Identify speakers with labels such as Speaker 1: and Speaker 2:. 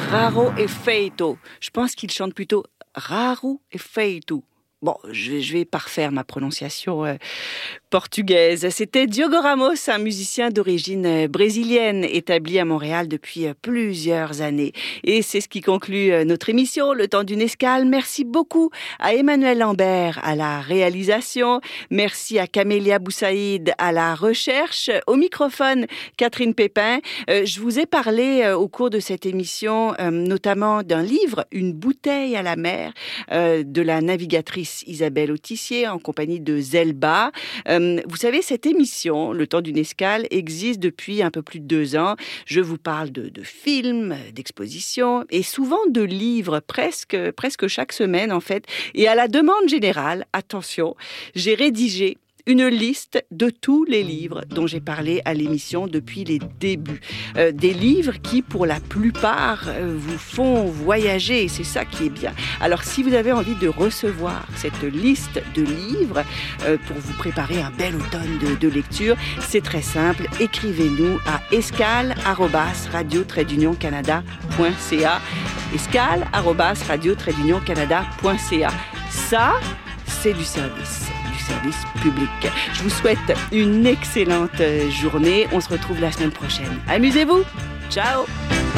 Speaker 1: Raro e feito. Je pense qu'il chante plutôt raro e feito. Bon, je vais parfaire ma prononciation portugaise. C'était Diogo Ramos, un musicien d'origine brésilienne, établi à Montréal depuis plusieurs années. Et c'est ce qui conclut notre émission, Le Temps d'une Escale. Merci beaucoup à Emmanuel Lambert à la réalisation. Merci à Camélia Boussaïd à la recherche. Au microphone, Catherine Pépin. Je vous ai parlé au cours de cette émission, notamment d'un livre, Une bouteille à la mer, de la navigatrice Isabelle Autissier en compagnie de Zelba. Vous savez, cette émission, Le Temps d'une Escale, existe depuis un peu plus de 2 ans. Je vous parle de films, d'expositions et souvent de livres, presque chaque semaine en fait. Et à la demande générale, attention, j'ai rédigé une liste de tous les livres dont j'ai parlé à l'émission depuis les débuts. Des livres qui, pour la plupart, vous font voyager. C'est ça qui est bien. Alors, si vous avez envie de recevoir cette liste de livres pour vous préparer un bel automne de lecture, c'est très simple. Écrivez-nous à escale@radio-canada.ca escale@radio-canada.ca. Ça, c'est du service public. Je vous souhaite une excellente journée. On se retrouve la semaine prochaine. Amusez-vous. Ciao.